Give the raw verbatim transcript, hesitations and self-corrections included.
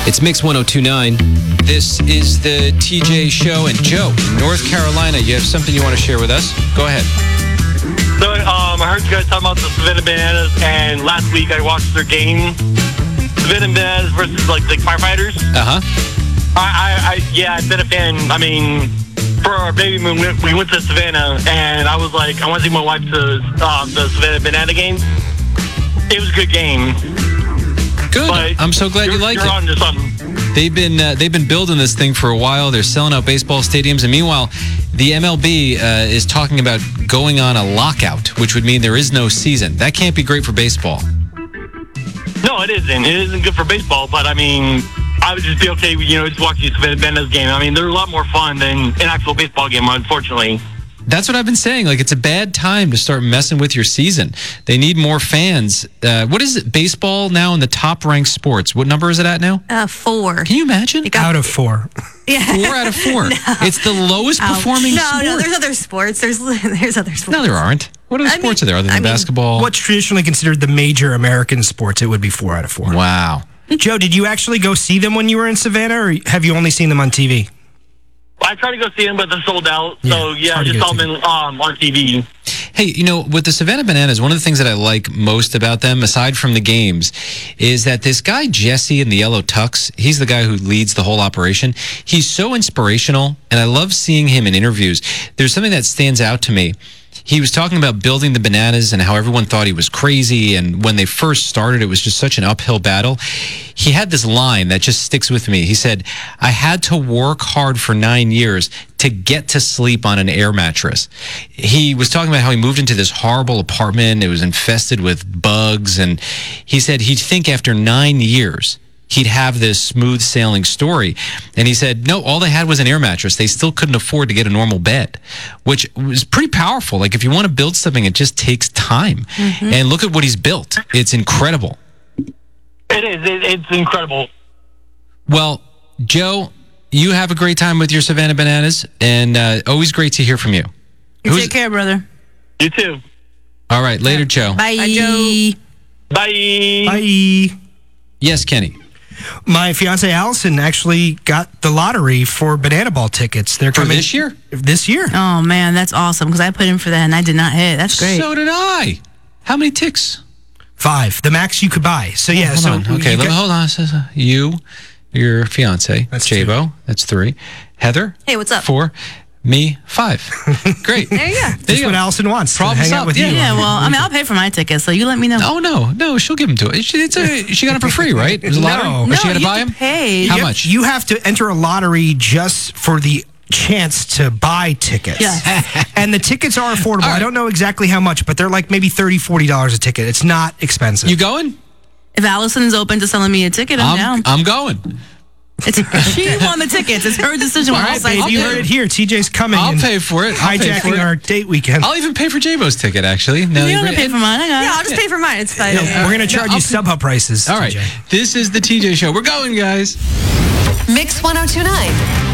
It's Mix one oh two point nine. This is the T J Show. And Joe, in North Carolina, you have something you want to share with us? Go ahead. So um, I heard you guys talking about the Savannah Bananas, and last week I watched their game. Savannah Bananas versus like the firefighters. Uh-huh. I, I, I, yeah, I've been a fan. I mean, for our baby moon, we, we went to Savannah, and I was like, I want to take my wife to um, the Savannah Banana game. It was a good game. Good. But I'm so glad you liked you're it. on to something. They've been uh, they've been building this thing for a while. They're selling out baseball stadiums, and meanwhile, the M L B uh, is talking about going on a lockout, which would mean there is no season. That can't be great for baseball. No, it isn't. It isn't good for baseball, but I mean, I would just be okay with, you know, just watching the Savannah Bananas game. I mean, they're a lot more fun than an actual baseball game, unfortunately. That's what I've been saying. Like, it's a bad time to start messing with your season. They need more fans. Uh, what is it? Baseball now in the top-ranked sports. What number is it at now? Uh, four. Can you imagine? It got- Out of four. Yeah. Four out of four. No. It's the lowest Ouch. performing no, sport. No, there's other sports. There's there's other sports. No, there aren't. What other I sports mean- are there other than I mean, basketball? What's traditionally considered the major American sports, it would be four out of four. Wow. Joe, did you actually go see them when you were in Savannah, or have you only seen them on T V? I tried to go see them, but they're sold out. So, Yeah, it's yeah, I hard to just get saw them in, um, on T V. Hey, you know, with the Savannah Bananas, one of the things that I like most about them, aside from the games, is that this guy, Jesse in the yellow tux, he's the guy who leads the whole operation. He's so inspirational, and I love seeing him in interviews. There's something that stands out to me. He was talking about building the bananas and how everyone thought he was crazy. And when they first started, it was just such an uphill battle. He had this line that just sticks with me. He said, I had to work hard for nine years to get to sleep on an air mattress. He was talking about how he moved into this horrible apartment. It was infested with bugs. And he said he'd think after nine years, he'd have this smooth sailing story. And he said, no, all they had was an air mattress. They still couldn't afford to get a normal bed, which was pretty powerful. Like, if you want to build something, it just takes time. Mm-hmm. And look at what he's built. It's incredible. It is. It, it's incredible. Well, Joe, you have a great time with your Savannah Bananas, and uh, always great to hear from you. You Who's- take care, brother. You too. All right, later, Joe. Bye. Bye, Joe. Bye. Bye. Yes, Kenny. My fiance Allison actually got the lottery for Banana Ball tickets. They're For coming this year? This year. Oh, man, that's awesome, because I put in for that, and I did not hit. That's great. So did I. How many ticks? Five, the max you could buy. So yeah, Hold so on. Okay, you let me, got- hold on. So, so, You, your fiance, That's J-Bo, that's three. Heather, Hey, what's up? four. Me, five. Great. There you go. There That's you what go. Allison wants. to Problem hang out solved, with yeah. you. Yeah, well, I mean, I'll pay for my tickets, so you let me know. Oh, no. No, she'll give them to her. She, it's a, she got them for free, right? It was a lottery? No. Or No, she had to you buy have to them? pay. How You have- much? You have to enter a lottery just for the chance to buy tickets. Yeah. And the tickets are affordable. All right. I don't know exactly how much, but they're like maybe thirty dollars, forty dollars a ticket. It's not expensive. You going? If Allison's open to selling me a ticket, I'm, I'm, down. I'm going. It's, she won the tickets. It's her decision. All What right, else I babe, do. you heard it here. T J's coming. I'll and pay for it. I'll pay for hijacking it. our date weekend. I'll even pay for J-Bo's ticket, actually. Now You you don't bring- have to pay for mine. I got it. Yeah, I'll just pay for mine. It's fine. No, we're going to charge I'll you pay- Subhub prices. All right. T J. This is the T J Show. We're going, guys. Mix one oh two point nine.